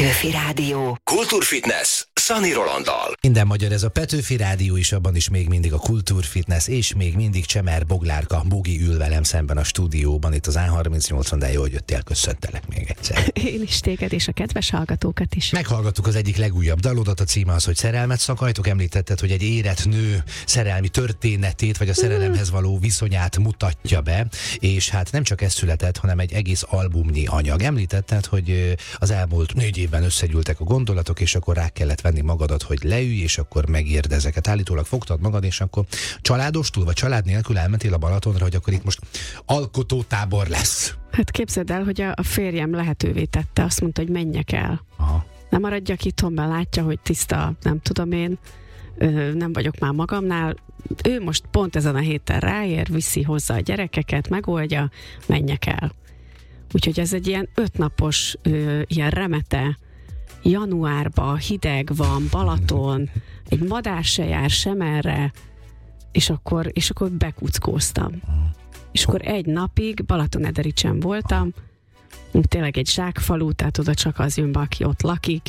Petőfi Rádió. Kultúrfitness Szani Rolanddal. Minden magyar, ez a Petőfi Rádió is, abban is még mindig a Kultúrfitness, és még mindig Csemer Boglárka Bogi ül velem szemben a stúdióban, itt az A38-on, de jó, hogy jöttél, köszöntelek még egyszer. Én is téged, és a kedves hallgatókat is. Meghallgattuk az egyik legújabb dalodat, a címe az, hogy Szerelmet szakajtok. Említetted, hogy egy érett nő szerelmi történetét, vagy a szerelemhez való viszonyát mutatja be, és hát nem csak ez született, hanem egy egész albumnyi anyag. Említetted, hogy az elmúlt 4 évben összegyűltek a gondolatok, és akkor rá kellett venni magadat, hogy leülj, és akkor megírd ezeket. Állítólag fogtad magad, és akkor családostul, vagy család nélkül elmentél a Balatonra, hogy akkor itt most alkotótábor lesz. Hát képzeld el, hogy a férjem lehetővé tette, azt mondta, hogy menjek el. Aha. Nem maradjak itthon, mert látja, hogy tiszta, nem tudom én, nem vagyok már magamnál. Ő most pont ezen a héten ráér, viszi hozzá a gyerekeket, megoldja, menjek el. Úgyhogy ez egy ilyen 5 napos, ilyen remete, januárban hideg van, Balaton, egy madár se jár sem erre, és akkor bekuckóztam. És akkor 1 napig Balatonedericsen voltam, tényleg egy zsákfalu, tehát oda csak az jön be, aki ott lakik,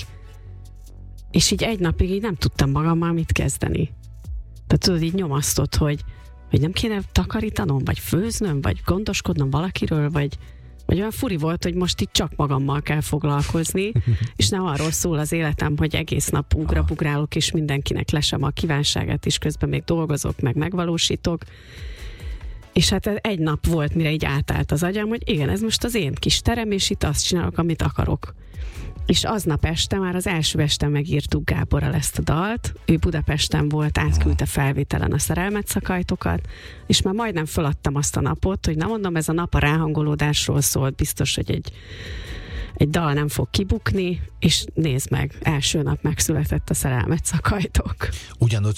és így 1 napig így nem tudtam magammal mit kezdeni. Tehát tudod, így nyomasztott, hogy nem kéne takarítanom, vagy főznöm, vagy gondoskodnom valakiről, vagy olyan furi volt, hogy most itt csak magammal kell foglalkozni, és nem arról szól az életem, hogy egész nap ugrabugrálok, és mindenkinek lesem a kívánságát, és közben még dolgozok, meg megvalósítok. És hát 1 nap volt, mire így átállt az agyam, hogy igen, ez most az én kis terem, és itt azt csinálok, amit akarok. És aznap este, már az első este megírtuk Gáborral ezt a dalt, ő Budapesten volt, átküldte felvételen a Szerelmet szakajtokat, és már majdnem föladtam azt a napot, hogy na mondom, ez a nap a ráhangolódásról szólt, biztos, hogy egy dal nem fog kibukni, és nézd meg, első nap megszületett a Szerelmet szakajtok. Ugyanott